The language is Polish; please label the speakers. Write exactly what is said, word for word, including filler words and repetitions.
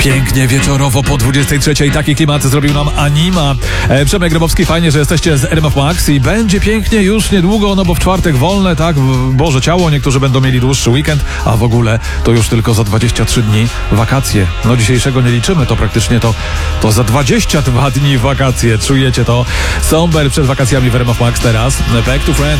Speaker 1: Pięknie wieczorowo po dwudziestej trzeciej. Taki klimat zrobił nam Anima. E, Przemek Grabowski, fajnie, że jesteście z R M F Max i będzie pięknie już niedługo, no bo w czwartek wolne, tak? Boże ciało, niektórzy będą mieli dłuższy weekend, a w ogóle to już tylko za dwadzieścia trzy dni wakacje. No dzisiejszego nie liczymy, to praktycznie to, to za dwadzieścia dwa dni wakacje. Czujecie to? Somber przed wakacjami w R M F Max teraz. Back to Friends.